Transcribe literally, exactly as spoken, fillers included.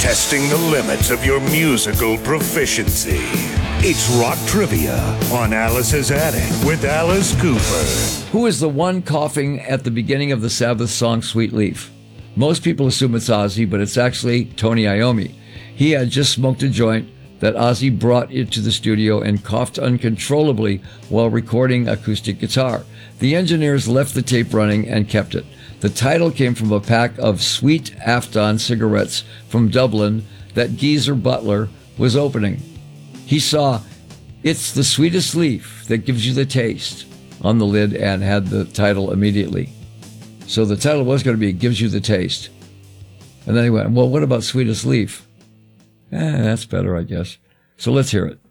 testing the limits of your musical proficiency. It's Rock Trivia on Alice's Attic with Alice Cooper. Who is the one coughing at the beginning of the Sabbath song Sweet Leaf? Most people assume it's Ozzy, but it's actually Tony Iommi. He had just smoked a joint that Ozzy brought into the studio and coughed uncontrollably while recording acoustic guitar. The engineers left the tape running and kept it. The title came from a pack of Sweet Afton cigarettes from Dublin that Geezer Butler was opening. He saw, "It's the sweetest leaf that gives you the taste" on the lid and had the title immediately. So the title was going to be "Gives You the Taste." And then he went, well, what about Sweetest Leaf? Eh, that's better, I guess. So let's hear it.